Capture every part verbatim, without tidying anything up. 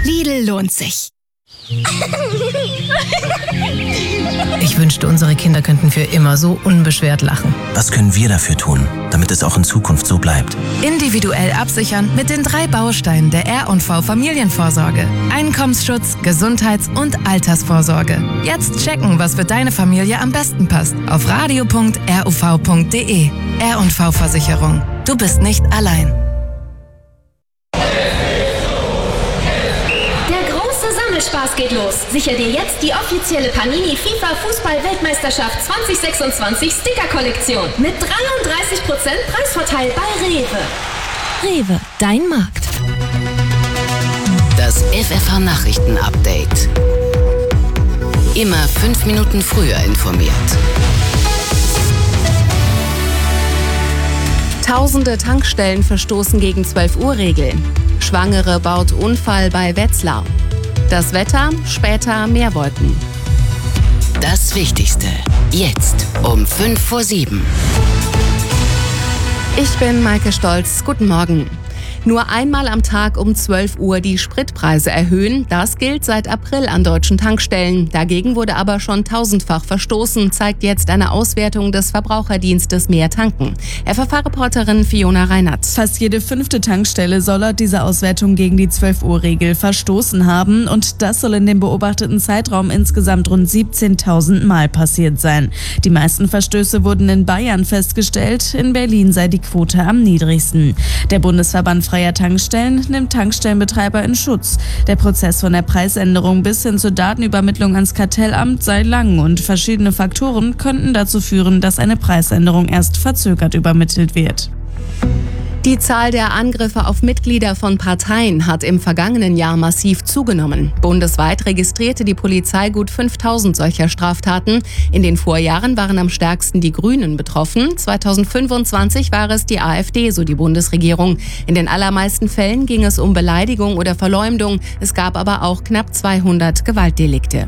Lidl lohnt sich. Ich wünschte, unsere Kinder könnten für immer so unbeschwert lachen. Was können wir dafür tun, damit es auch in Zukunft so bleibt? Individuell absichern mit den drei Bausteinen der R und V Familienvorsorge. Einkommensschutz, Gesundheits- und Altersvorsorge. Jetzt checken, was für deine Familie am besten passt. Auf radio punkt r u v punkt d e. R und V Versicherung. Du bist nicht allein. Spaß geht los. Sicher dir jetzt die offizielle Panini FIFA Fußball-Weltmeisterschaft zwanzig sechsundzwanzig Sticker-Kollektion mit dreiunddreißig Prozent Preisvorteil bei Rewe. Rewe, dein Markt. Das F F H-Nachrichten-Update. Immer fünf Minuten früher informiert. Tausende Tankstellen verstoßen gegen zwölf Uhr Regeln. Schwangere baut Unfall bei Wetzlar. Das Wetter, später mehr Wolken. Das Wichtigste, jetzt um fünf vor sieben. Ich bin Maike Stolz, guten Morgen. Nur einmal am Tag um zwölf Uhr die Spritpreise erhöhen. Das gilt seit April an deutschen Tankstellen. Dagegen wurde aber schon tausendfach verstoßen, zeigt jetzt eine Auswertung des Verbraucherdienstes Mehr Tanken. F F H-Reporterin Fiona Reinert. Fast jede fünfte Tankstelle soll laut dieser Auswertung gegen die zwölf Uhr Regel verstoßen haben. Und das soll in dem beobachteten Zeitraum insgesamt rund siebzehntausend Mal passiert sein. Die meisten Verstöße wurden in Bayern festgestellt. In Berlin sei die Quote am niedrigsten. Der Bundesverband freier Tankstellen nimmt Tankstellenbetreiber in Schutz. Der Prozess von der Preisänderung bis hin zur Datenübermittlung ans Kartellamt sei lang und verschiedene Faktoren könnten dazu führen, dass eine Preisänderung erst verzögert übermittelt wird. Die Zahl der Angriffe auf Mitglieder von Parteien hat im vergangenen Jahr massiv zugenommen. Bundesweit registrierte die Polizei gut fünftausend solcher Straftaten. In den Vorjahren waren am stärksten die Grünen betroffen. zweitausendfünfundzwanzig war es die AfD, so die Bundesregierung. In den allermeisten Fällen ging es um Beleidigung oder Verleumdung. Es gab aber auch knapp zweihundert Gewaltdelikte.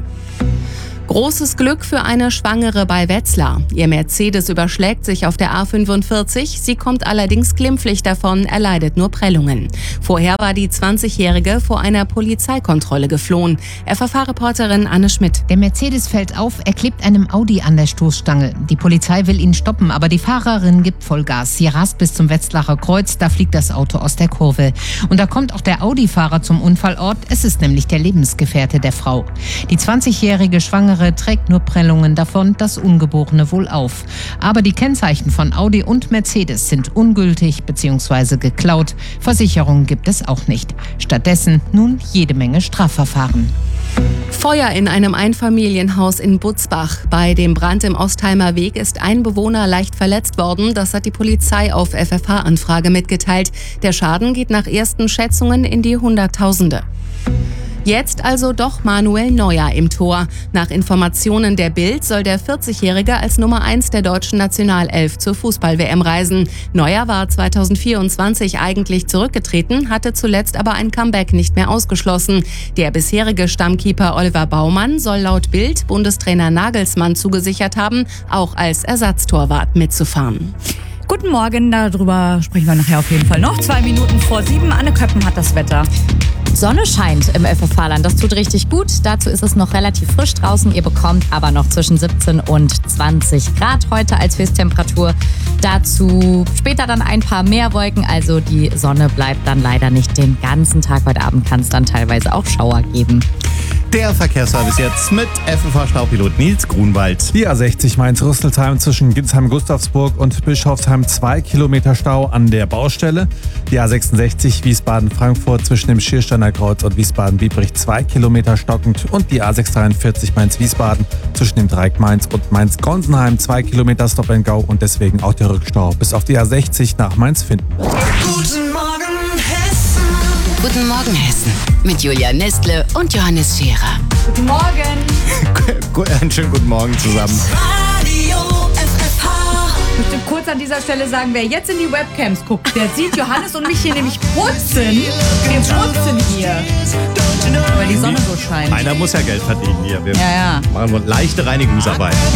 Großes Glück für eine Schwangere bei Wetzlar. Ihr Mercedes überschlägt sich auf der A fünfundvierzig. Sie kommt allerdings glimpflich davon, erleidet nur Prellungen. Vorher war die zwanzigjährige vor einer Polizeikontrolle geflohen. F F H-Reporterin Anne Schmidt. Der Mercedes fällt auf, er klebt einem Audi an der Stoßstange. Die Polizei will ihn stoppen, aber die Fahrerin gibt Vollgas. Sie rast bis zum Wetzlarer Kreuz, da fliegt das Auto aus der Kurve. Und da kommt auch der Audi-Fahrer zum Unfallort. Es ist nämlich der Lebensgefährte der Frau. Die zwanzigjährige Schwangere trägt nur Prellungen davon, das Ungeborene wohl auf. Aber die Kennzeichen von Audi und Mercedes sind ungültig bzw. geklaut. Versicherungen gibt es auch nicht. Stattdessen nun jede Menge Strafverfahren. Feuer in einem Einfamilienhaus in Butzbach. Bei dem Brand im Ostheimer Weg ist ein Bewohner leicht verletzt worden. Das hat die Polizei auf F F H-Anfrage mitgeteilt. Der Schaden geht nach ersten Schätzungen in die Hunderttausende. Jetzt also doch Manuel Neuer im Tor. Nach Informationen der Bild soll der vierzigjährige als Nummer eins der deutschen Nationalelf zur Fußball-W M reisen. Neuer war zweitausendvierundzwanzig eigentlich zurückgetreten, hatte zuletzt aber ein Comeback nicht mehr ausgeschlossen. Der bisherige Stammkeeper Oliver Baumann soll laut Bild Bundestrainer Nagelsmann zugesichert haben, auch als Ersatztorwart mitzufahren. Guten Morgen, darüber sprechen wir nachher auf jeden Fall noch. Zwei Minuten vor sieben. Anne Köppen hat das Wetter. Sonne scheint im F F H-Land. Das tut richtig gut. Dazu ist es noch relativ frisch draußen. Ihr bekommt aber noch zwischen siebzehn und zwanzig Grad heute als Höchsttemperatur. Dazu später dann ein paar mehr Wolken. Also die Sonne bleibt dann leider nicht den ganzen Tag. Heute Abend kann es dann teilweise auch Schauer geben. Der Verkehrsservice jetzt mit F F H-Staupilot Nils Grunwald. Die A sechzig Mainz-Rüsselsheim zwischen Ginsheim-Gustavsburg und Bischofsheim zwei Kilometer Stau an der Baustelle. Die A sechsundsechzig Wiesbaden-Frankfurt zwischen dem Schiersteiner Kreuz und Wiesbaden-Biebrich zwei Kilometer stockend. Und die A sechshundertdreiundvierzig Mainz-Wiesbaden zwischen dem Dreieck Mainz und Mainz-Gonsenheim zwei Kilometer Stop and Go und deswegen auch der Rückstau bis auf die A sechzig nach Mainz-Finden. Guten Morgen Hessen. Guten Morgen Hessen mit Julia Nestle und Johannes Scherer. Guten Morgen. Einen schönen guten Morgen zusammen. Radio F F H. Ich möchte kurz an dieser Stelle sagen, wer jetzt in die Webcams guckt, der sieht Johannes und mich hier nämlich putzen. Wir putzen hier, weil die Sonne so scheint. Einer muss ja Geld verdienen hier. Wir ja, ja. machen leichte Reinigungsarbeit.